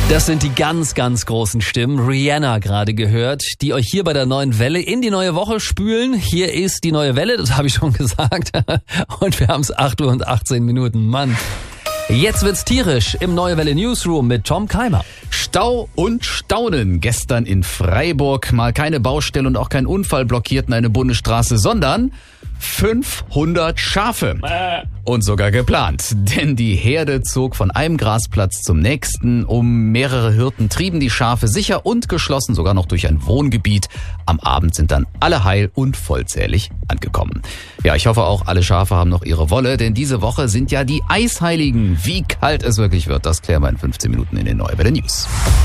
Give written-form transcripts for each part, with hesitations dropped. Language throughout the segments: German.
Das sind die ganz, ganz großen Stimmen, Rihanna gerade gehört, die euch hier bei der neuen Welle in die neue Woche spülen. Hier ist die neue Welle, das habe ich schon gesagt. Und wir haben es 8 Uhr und 18 Minuten, Mann. Jetzt wird's tierisch im Neue Welle Newsroom mit Tom Keimer. Stau und Staunen. Gestern in Freiburg mal keine Baustelle und auch kein Unfall blockierten eine Bundesstraße, sondern 500 Schafe. Und sogar geplant, denn die Herde zog von einem Grasplatz zum nächsten. Um mehrere Hirten trieben die Schafe sicher und geschlossen, sogar noch durch ein Wohngebiet. Am Abend sind dann alle heil und vollzählig angekommen. Ja, ich hoffe auch, alle Schafe haben noch ihre Wolle, denn diese Woche sind ja die Eisheiligen. Wie kalt es wirklich wird, das klären wir in 15 Minuten in den Neue Welle News.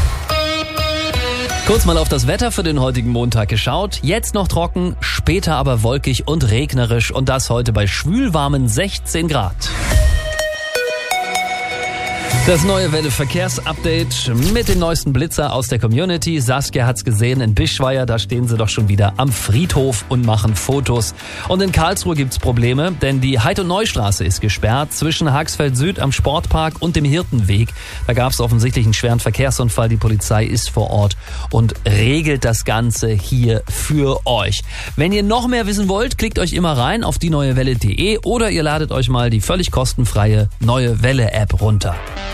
Kurz mal auf das Wetter für den heutigen Montag geschaut. Jetzt noch trocken, später aber wolkig und regnerisch und das heute bei schwülwarmen 16 Grad. Das Neue Welle Verkehrsupdate mit dem neuesten Blitzer aus der Community. Saskia hat's gesehen in Bischweier, da stehen sie doch schon wieder am Friedhof und machen Fotos. Und in Karlsruhe gibt's Probleme, denn die Heid- und Neustraße ist gesperrt zwischen Haxfeld Süd am Sportpark und dem Hirtenweg. Da gab's offensichtlich einen schweren Verkehrsunfall. Die Polizei ist vor Ort und regelt das Ganze hier für euch. Wenn ihr noch mehr wissen wollt, klickt euch immer rein auf dieneuewelle.de oder ihr ladet euch mal die völlig kostenfreie Neue Welle App runter.